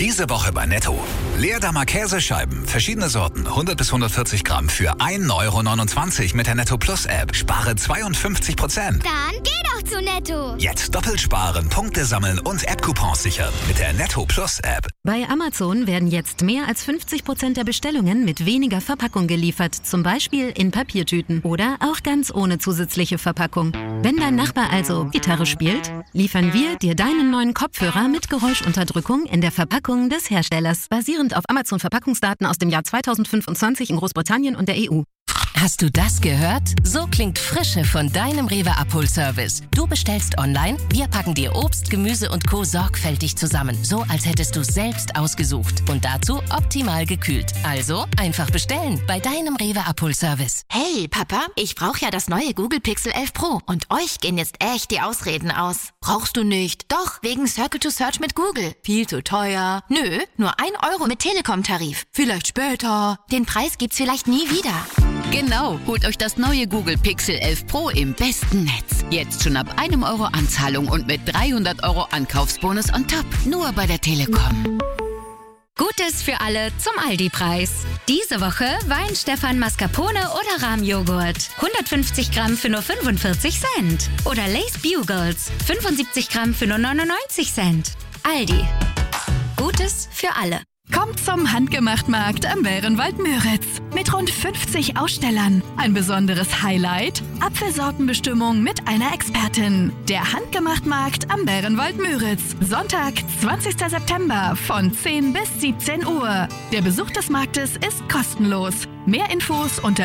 Diese Woche bei Netto. Leerdammer Käsescheiben, verschiedene Sorten, 100 bis 140 Gramm für 1,29 € mit der Netto Plus App. Spare 52%. Dann geh doch zu Netto. Jetzt doppelt sparen, Punkte sammeln und App-Coupons sichern mit der Netto Plus App. Bei Amazon werden jetzt mehr als 50% der Bestellungen mit weniger Verpackung geliefert. Zum Beispiel in Papiertüten oder auch ganz ohne zusätzliche Verpackung. Wenn dein Nachbar also Gitarre spielt, liefern wir dir deinen neuen Kopfhörer mit Geräuschunterdrückung in der Verpackung des Herstellers, basierend auf Amazon-Verpackungsdaten aus dem Jahr 2025 in Großbritannien und der EU. Hast du das gehört? So klingt Frische von deinem Rewe-Abholservice. Du bestellst online, wir packen dir Obst, Gemüse und Co. sorgfältig zusammen. So, als hättest du selbst ausgesucht. Und dazu optimal gekühlt. Also einfach bestellen bei deinem Rewe-Abholservice. Hey, Papa, ich brauche ja das neue Google Pixel 11 Pro. Und euch gehen jetzt echt die Ausreden aus. Brauchst du nicht. Doch, wegen Circle to Search mit Google. Viel zu teuer. Nö, nur 1 € mit Telekom-Tarif. Vielleicht später. Den Preis gibt's vielleicht nie wieder. Genau, holt euch das neue Google Pixel 11 Pro im besten Netz. Jetzt schon ab 1 € Anzahlung und mit 300 € Ankaufsbonus on top. Nur bei der Telekom. Gutes für alle zum Aldi-Preis. Diese Woche Wein-Stefan Mascarpone oder Rahmjoghurt. 150 Gramm für nur 45 Cent. Oder Lay's Bugles. 75 Gramm für nur 99 Cent. Aldi. Gutes für alle. Kommt zum Handgemachtmarkt am Bärenwald-Müritz. Mit rund 50 Ausstellern. Ein besonderes Highlight: Apfelsortenbestimmung mit einer Expertin. Der Handgemachtmarkt am Bärenwald-Müritz. Sonntag, 20. September von 10 bis 17 Uhr. Der Besuch des Marktes ist kostenlos. Mehr Infos unter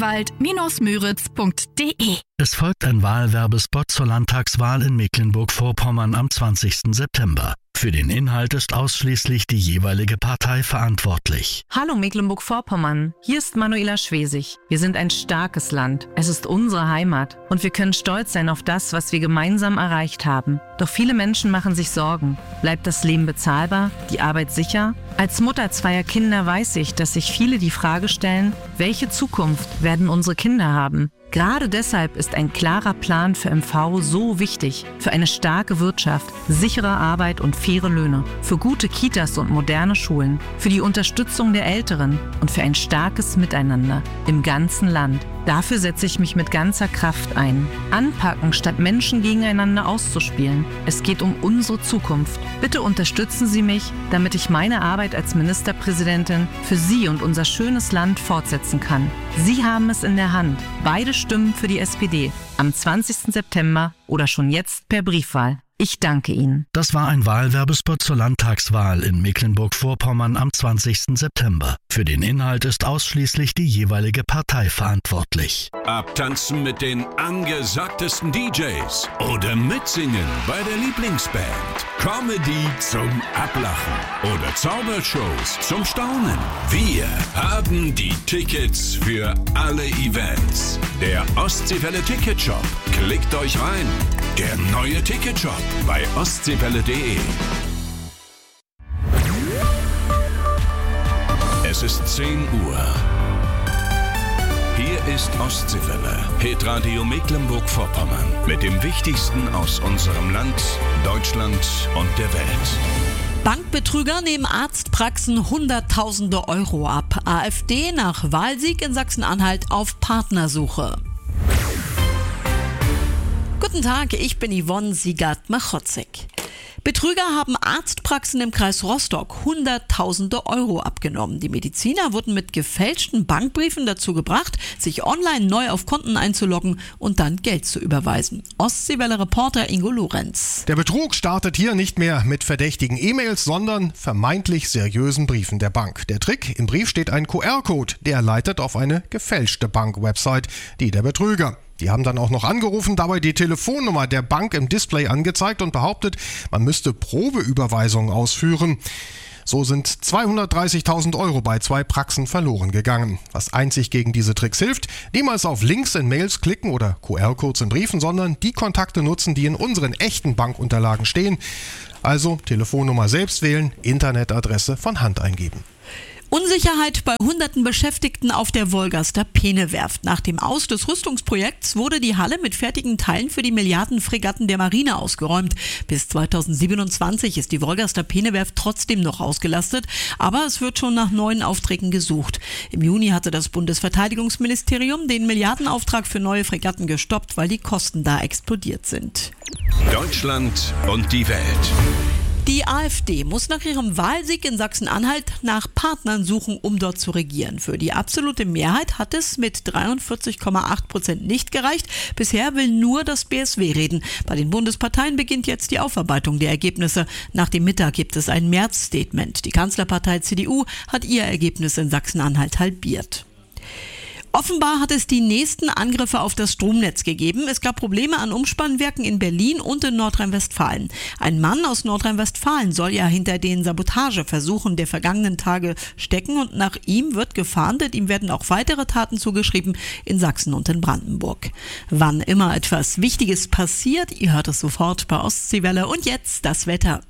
bärenwald-müritz.de. Es folgt ein Wahlwerbespot zur Landtagswahl in Mecklenburg-Vorpommern am 20. September. Für den Inhalt ist ausschließlich die jeweilige Partei verantwortlich. Hallo Mecklenburg-Vorpommern, hier ist Manuela Schwesig. Wir sind ein starkes Land. Es ist unsere Heimat und wir können stolz sein auf das, was wir gemeinsam erreicht haben. Doch viele Menschen machen sich Sorgen. Bleibt das Leben bezahlbar? Die Arbeit sicher? Als Mutter zweier Kinder weiß ich, dass sich viele die Frage stellen, welche Zukunft werden unsere Kinder haben? Gerade deshalb ist ein klarer Plan für MV so wichtig. Für eine starke Wirtschaft, sichere Arbeit und faire Löhne. Für gute Kitas und moderne Schulen. Für die Unterstützung der Älteren und für ein starkes Miteinander im ganzen Land. Dafür setze ich mich mit ganzer Kraft ein. Anpacken, statt Menschen gegeneinander auszuspielen. Es geht um unsere Zukunft. Bitte unterstützen Sie mich, damit ich meine Arbeit als Ministerpräsidentin für Sie und unser schönes Land fortsetzen kann. Sie haben es in der Hand. Beide Stimmen für die SPD. Am 20. September oder schon jetzt per Briefwahl. Ich danke Ihnen. Das war ein Wahlwerbespot zur Landtagswahl in Mecklenburg-Vorpommern am 20. September. Für den Inhalt ist ausschließlich die jeweilige Partei verantwortlich. Abtanzen mit den angesagtesten DJs oder mitsingen bei der Lieblingsband. Comedy zum Ablachen oder Zaubershows zum Staunen. Wir haben die Tickets für alle Events. Der Ostseewelle Ticketshop. Klickt euch rein. Der neue Ticketshop bei ostseewelle.de. Es ist 10 Uhr. Hier ist Ostseewelle, Hitradio Mecklenburg-Vorpommern. Mit dem Wichtigsten aus unserem Land, Deutschland und der Welt. Bankbetrüger nehmen Arztpraxen Hunderttausende Euro ab. AfD nach Wahlsieg in Sachsen-Anhalt auf Partnersuche. Guten Tag, ich bin Yvonne Siegert-Machotzek. Betrüger haben Arztpraxen im Kreis Rostock Hunderttausende Euro abgenommen. Die Mediziner wurden mit gefälschten Bankbriefen dazu gebracht, sich online neu auf Konten einzuloggen und dann Geld zu überweisen. Ostseewelle-Reporter Ingo Lorenz. Der Betrug startet hier nicht mehr mit verdächtigen E-Mails, sondern vermeintlich seriösen Briefen der Bank. Der Trick: im Brief steht ein QR-Code, der leitet auf eine gefälschte Bank-Website, die der Betrüger. Die haben dann auch noch angerufen, dabei die Telefonnummer der Bank im Display angezeigt und behauptet, man müsste Probeüberweisungen ausführen. So sind 230.000 Euro bei 2 Praxen verloren gegangen. Was einzig gegen diese Tricks hilft: niemals auf Links in Mails klicken oder QR-Codes in Briefen, sondern die Kontakte nutzen, die in unseren echten Bankunterlagen stehen. Also Telefonnummer selbst wählen, Internetadresse von Hand eingeben. Unsicherheit bei hunderten Beschäftigten auf der Wolgaster Peene-Werft. Nach dem Aus des Rüstungsprojekts wurde die Halle mit fertigen Teilen für die Milliardenfregatten der Marine ausgeräumt. Bis 2027 ist die Wolgaster Peene-Werft trotzdem noch ausgelastet, aber es wird schon nach neuen Aufträgen gesucht. Im Juni hatte das Bundesverteidigungsministerium den Milliardenauftrag für neue Fregatten gestoppt, weil die Kosten da explodiert sind. Deutschland und die Welt. Die AfD muss nach ihrem Wahlsieg in Sachsen-Anhalt nach Partnern suchen, um dort zu regieren. Für die absolute Mehrheit hat es mit 43,8% nicht gereicht. Bisher will nur das BSW reden. Bei den Bundesparteien beginnt jetzt die Aufarbeitung der Ergebnisse. Nach dem Mittag gibt es ein März-Statement. Die Kanzlerpartei CDU hat ihr Ergebnis in Sachsen-Anhalt halbiert. Offenbar hat es die nächsten Angriffe auf das Stromnetz gegeben. Es gab Probleme an Umspannwerken in Berlin und in Nordrhein-Westfalen. Ein Mann aus Nordrhein-Westfalen soll ja hinter den Sabotageversuchen der vergangenen Tage stecken und nach ihm wird gefahndet. Ihm werden auch weitere Taten zugeschrieben in Sachsen und in Brandenburg. Wann immer etwas Wichtiges passiert, ihr hört es sofort bei Ostseewelle. Und jetzt das Wetter.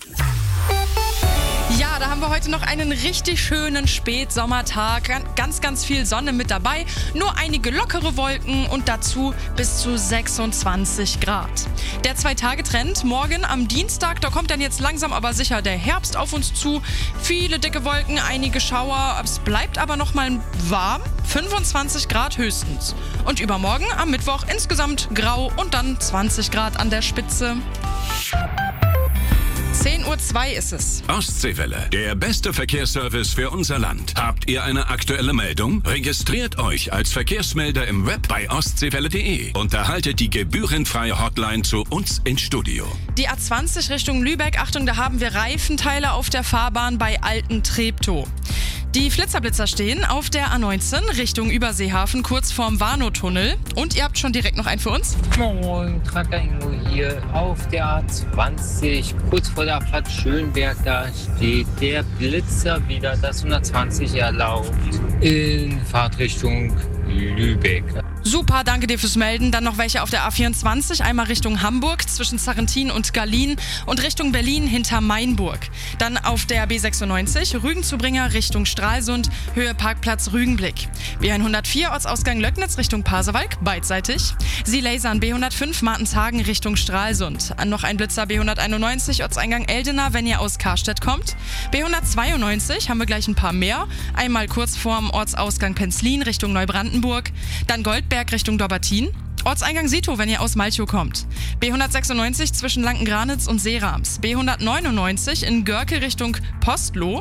Ja, da haben wir heute noch einen richtig schönen Spätsommertag. Ganz, ganz viel Sonne mit dabei. Nur einige lockere Wolken und dazu bis zu 26 Grad. Der 2-Tage-Trend morgen am Dienstag, da kommt dann jetzt langsam aber sicher der Herbst auf uns zu. Viele dicke Wolken, einige Schauer. Es bleibt aber noch mal warm. 25 Grad höchstens. Und übermorgen am Mittwoch insgesamt grau und dann 20 Grad an der Spitze. 10:02 Uhr ist es. Ostseewelle, der beste Verkehrsservice für unser Land. Habt ihr eine aktuelle Meldung? Registriert euch als Verkehrsmelder im Web bei ostseewelle.de und erhaltet die gebührenfreie Hotline zu uns ins Studio. Die A20 Richtung Lübeck, Achtung, da haben wir Reifenteile auf der Fahrbahn bei Alten-Treptow. Die Flitzerblitzer stehen auf der A19 Richtung Überseehafen, kurz vorm Warnow-Tunnel. Und ihr habt schon direkt noch einen für uns? Moin, Tracker Ingo hier auf der A20, kurz vor der Abfahrt Schönberg. Da steht der Blitzer wieder, das 120 erlaubt, in Fahrtrichtung Lübeck. Super, danke dir fürs Melden. Dann noch welche auf der A24, einmal Richtung Hamburg zwischen Sarrentin und Gallien und Richtung Berlin hinter Mainburg. Dann auf der B96 Rügen-Zubringer Richtung Stralsund, Höhe Parkplatz Rügenblick. B104 Ortsausgang Löcknitz Richtung Pasewalk, beidseitig. Sie lasern B105 Martenshagen Richtung Stralsund. Noch ein Blitzer B191 Ortseingang Eldena, wenn ihr aus Karstedt kommt. B192 haben wir gleich ein paar mehr. Einmal kurz vorm Ortsausgang Penzlin Richtung Neubrandenburg. Dann Goldberg Richtung Dobbertin. Ortseingang Sito, wenn ihr aus Malchow kommt. B196 zwischen Lankengranitz und Seerams. B199 in Görke Richtung Postloh.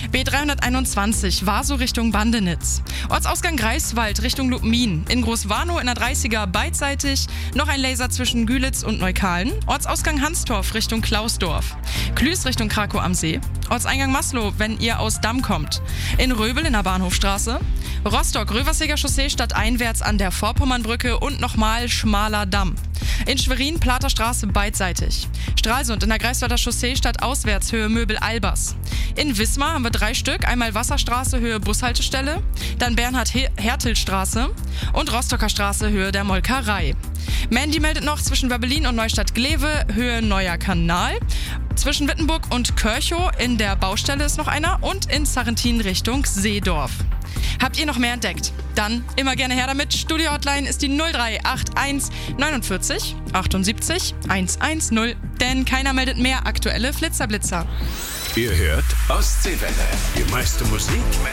B321 Warsow Richtung Bandenitz. Ortsausgang Greifswald Richtung Lubmin. In Großwarnow in der 30er beidseitig. Noch ein Laser zwischen Gülitz und Neukalen. Ortsausgang Hanstorf Richtung Klausdorf. Klüß Richtung Krakow am See. Ortseingang Maslow, wenn ihr aus Damm kommt. In Röbel in der Bahnhofstraße. Rostock, Röverseger Chaussee stadteinwärts an der Vorpommernbrücke und nochmal schmaler Damm. In Schwerin, Platerstraße beidseitig. Stralsund in der Greifswalder Chaussee stadtauswärts Höhe Möbel-Albers. In Wismar haben wir 3 Stück, einmal Wasserstraße Höhe Bushaltestelle, dann Bernhard-Hertel-Straße und Rostocker Straße Höhe der Molkerei. Mandy meldet noch zwischen Werbelin und Neustadt-Glewe Höhe Neuer Kanal. Zwischen Wittenburg und Körchow in der Baustelle ist noch einer und in Sarrentin Richtung Seedorf. Habt ihr noch mehr entdeckt? Dann immer gerne her damit. Studio-Hotline ist die 0381 49 78 110, denn keiner meldet mehr aktuelle Flitzerblitzer. Ihr hört Ostseewelle, die meiste Musik mit